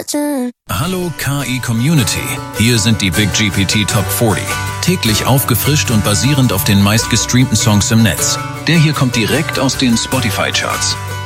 Hallo KI Community, hier sind die Big GPT Top 40. Täglich aufgefrischt und basierend auf den meistgestreamten Songs im Netz. Der hier kommt direkt aus den Spotify Charts.